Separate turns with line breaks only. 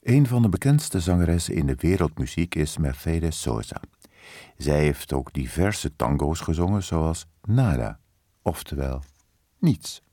Een van de bekendste zangeressen in de wereldmuziek is Mercedes Sosa. Zij heeft ook diverse tango's gezongen, zoals Nada, oftewel niets.